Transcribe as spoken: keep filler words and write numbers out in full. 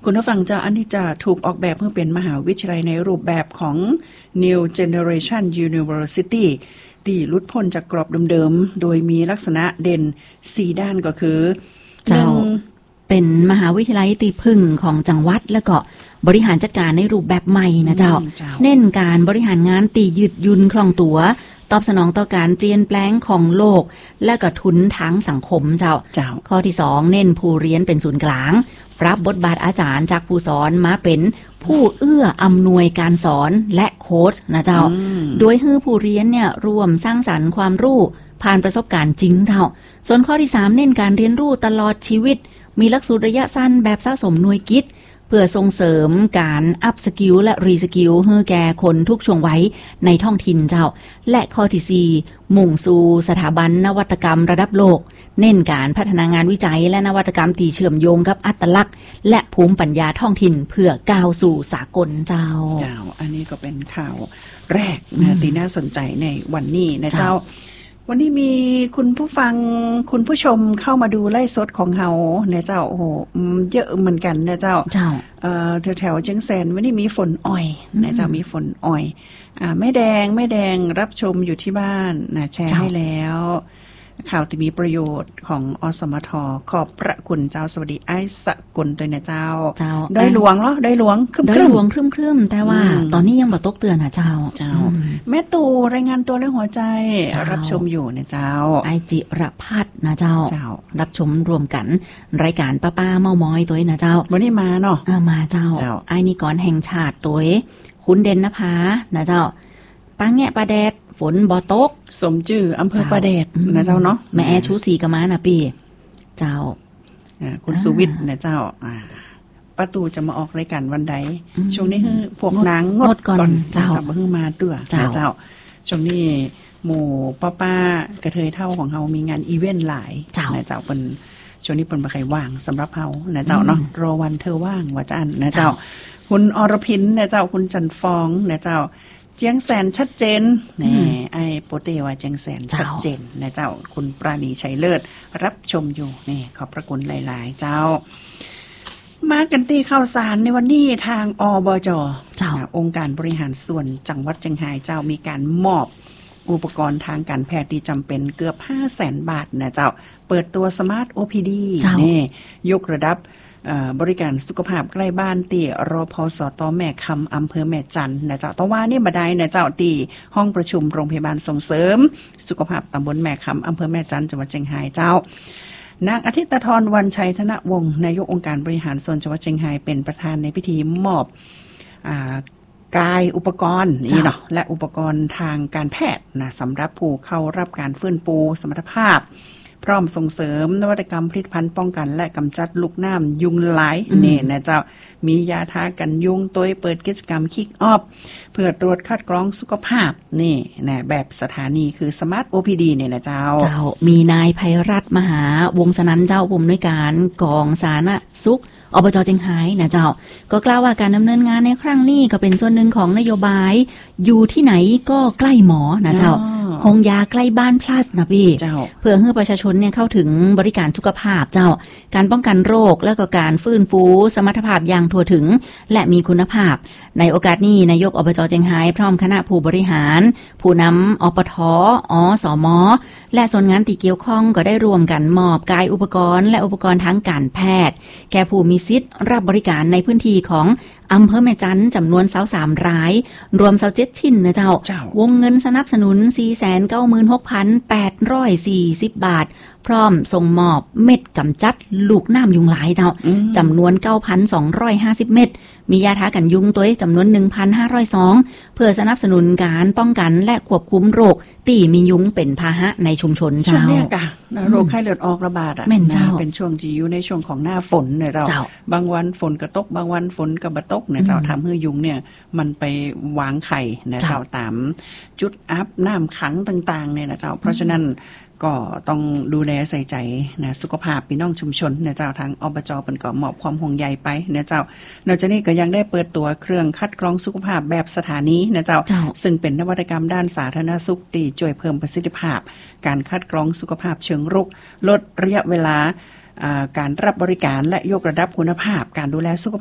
คุณผู้ฟังเจ้าอันที่จะถูกออกแบบเพื่อเป็นมหาวิทยาลัยในรูปแบบของ New Generation University ที่ลุดพ้นจากกรอบเดิมๆโดยมีลักษณะเด่นสี่ด้านก็คือเจ้าเป็นมหาวิทยาลัยตีพึ่งของจังหวัดแล้วก็บริหารจัดการในรูปแบบใหม่นะเจ้าเน้นการบริหารงานตียืดยุนคล่องตัวตอบสนองต่อการเปลี่ยนแปลงของโลกและก็ทุนทางสังคมเจ้าข้อที่สองเน้นผู้เรียนเป็นศูนย์กลางปรับบทบาทอาจารย์จากผู้สอนมาเป็นผู้เอื้ออำนวยการสอนและโค้ชนะเจ้าโดยให้ผู้เรียนเนี่ยร่วมสร้างสรรค์ความรู้ผ่านประสบการณ์จริงเจ้าส่วนข้อที่สามเน้นการเรียนรู้ตลอดชีวิตมีหลักสูตรระยะสั้นแบบสะสมหน่วยกิจเพื่อส่งเสริมการอัพสกิลและรีสกิลให้แก่คนทุกช่วงวัยในท้องถิ่นเจ้าและข้อที่สี่มุ่งสู่สถาบันนวัตกรรมระดับโลกเน้นการพัฒนางานวิจัยและนวัตกรรมที่เชื่อมโยงกับอัตลักษณ์และภูมิปัญญาท้องถิ่นเพื่อก้าวสู่สากลเจ้าเจ้าอันนี้ก็เป็นข่าวแรกนะที่น่าสนใจในวันนี้นะเจ้าวันนี้มีคุณผู้ฟังคุณผู้ชมเข้ามาดูไลฟ์สดของเฮาเนี่ยเจ้าโอ้โหเยอะเหมือนกันนะเจ้าเจ้าเอ่อแถวๆเชียงแสนวันนี้มีฝนอ่อยนะเจ้ามีฝนอ่อยอ่าแม่แดงแม่แดงรับชมอยู่ที่บ้านนะแชร์ให้แล้วข่าวที่มีประโยชน์ของอสมทขอบพระคุณเจ้าสวัสดีไอ้สกุลด้วยนะเจ้าเจ้าได้หลวงเหรอได้หลวงครึ้มได้หลวงครึ้มๆแต่ว่าตอนนี้ยังบ่ตกเตือนนะเจ้าเจ้าแม่ตู่รายงานตัวเรื่องหัวใจรับชมอยู่นะเจ้าไอจิรพัฒน์นะเจ้ารับชมรวมกันรายการป้าป้าเมามอยตัวนะเจ้าวันนี้มาเนาะมาเจ้าไอ้นี่ก่อนแห่งชาติตัวคุณเด่นนภานะเจ้าป้าแงะปลาแดดฝนบ่ตกสมจื่ออำเภอปลาแดดนะเจ้าเนาะแม่แอชูสีกะมานะพี่เจ้าคุณสุวิทย์นะเจ้าป้าตูจะมาออกรายการวันใดช่วงนี้คือพวกนางงดก่อนเจ้าจะเพิ่งมาเตื้อนะเจ้าช่วงนี้หมู่ป้าป้ากระเทยเท่าของเฮามีงานอีเวนต์หลายนะเจ้าเป็นช่วงนี้เป็นบ่ใครว่างสำหรับเฮานะเจ้าเนาะรอวันเธอว่างว่าจะอันนะเจ้าคุณอรพินนะเจ้าคุณจันฟองนะเจ้าเจียงแสนชัดเจนแน่ไอ้โปเตว่าเจียงแสนชัดเจนนะเจ้าคุณปราณีชัยเลิศรับชมอยู่นี่ขอบพระคุณหลายๆเจ้ามากันตีข่าวสารในวันนี้ทางอบจ.องค์การบริหารส่วนจังหวัดเชียงรายเจ้ามีการมอบอุปกรณ์ทางการแพทย์ที่จำเป็นเกือบ ห้าแสน บาทนะเจ้าเปิดตัวสมาร์ท โอ พี ดี นี่ยกระดับบริการสุขภาพใกล้บ้านตีรพสตแม่คำอำเภอแม่จันนะเจ้าตะว่านี่บ่ได้นะเจ้าตีห้องประชุมโรงพยาบาลส่งเสริมสุขภาพตำบลแม่คำอำเภอแม่จันจังหวัดเชียงรายเจ้านางอาทิตย์ธรวรรณชัยธนวงศ์นายกองค์การบริหารส่วนจังหวัดเชียงรายเป็นประธานในพิธีมอบอ่ากายอุปกรณ์นี่เนาะและอุปกรณ์ทางการแพทย์นะสำหรับผู้เข้ารับการฟื้นฟูสมรรถภาพพร้อมส่งเสริมนวัตกรรมผลิตภัณฑ์ป้องกันและกำจัดลูกน้ำยุงลายนี่นะเจ้ามียาทากันยุงตัวเปิดกิจกรรมคิกออฟเพื่อตรวจคัดกรองสุขภาพนี่นะแบบสถานีคือสมาร์ท โอ พี ดี เนี่ยนะเจ้าเจ้ามีนายไพรัตน์มหาวงศ์สนันเจ้าผู้อำนวยการกองสาธารณสุขอบจ.เชียงรายนะเจ้าก็กล่าวว่าการดำเนินงานในครั้งนี้ก็เป็นส่วนหนึ่งของนโยบายอยู่ที่ไหนก็ใกล้หมอนะเจ้าโรงยาใกล้บ้าน plus นะพี่เพื่อให้ประชาชนเนี่ยเข้าถึงบริการสุขภาพเจ้าการป้องกันโรคและก็การฟื้นฟูสมรรถภาพอย่างทั่วถึงและมีคุณภาพในโอกาสนี้นายกอบจ.เชียงรายพร้อมคณะผู้บริหารผู้นำอปท.อสม.และส่วนงานที่เกี่ยวข้องก็ได้ร่วมกันมอบกายอุปกรณ์และอุปกรณ์ทางการแพทย์แก่ผู้มีสิทธิ์รับบริการในพื้นที่ของอำเภอแม่จันจำนวนยี่สิบสามรายรวมยี่สิบเจ็ดชิ้นนะเจ้าวงเงินสนับสนุน สี่แสนเก้าหมื่นหกพันแปดร้อยสี่สิบ บาทพร้อมส่งมอบเม็ดกำจัดลูกน้ำยุงลายเจ้าจำนวน เก้าพันสองร้อยห้าสิบ เม็ดมียาทากันยุงตัวจำนวน หนึ่งพันห้าร้อยสอง เพื่อสนับสนุนการป้องกันและควบคุมโรคที่มียุงเป็นพาหะในชุมชนเจ้าช่วงนี้กะโรคไข้เลือดออกระบาดอ่ะเป็นช่วงที่อยู่ในช่วงของหน้าฝนเนี่ยเจ้าบางวันฝนกระตกบางวันฝนกระบะตกเนี่ยเจ้าทำให้ยุงเนี่ยมันไปวางไข่นะเจ้าตามจุดอัพน้ำขังต่างๆเนี่ยนะเจ้าเพราะฉะนั้นก็ต้องดูแลใส่ใจนะสุขภาพพี่น้องชุมชนนะเจ้าทางอบจ.เป็นก็มอบความห่วงใยไปนะเจ้านอกจากนี้ก็ยังได้เปิดตัวเครื่องคัดกรองสุขภาพแบบสถานีนะเจ้าซึ่งเป็นนวัตกรรมด้านสาธารณสุขที่ช่วยเพิ่มประสิทธิภาพการคัดกรองสุขภาพเชิงรุกลดระยะเวลาการรับบริการและยกระดับคุณภาพการดูแลสุขภาพ